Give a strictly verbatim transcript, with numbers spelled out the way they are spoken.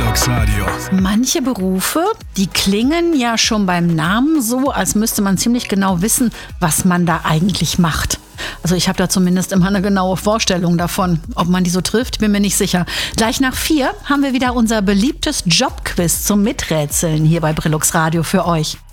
Brillux Radio. Manche Berufe, die klingen ja schon beim Namen so, als müsste man ziemlich genau wissen, was man da eigentlich macht. Also ich habe da zumindest immer eine genaue Vorstellung davon. Ob man die so trifft, bin mir nicht sicher. Gleich nach vier haben wir wieder unser beliebtes Jobquiz zum Miträtseln hier bei Brillux Radio für euch.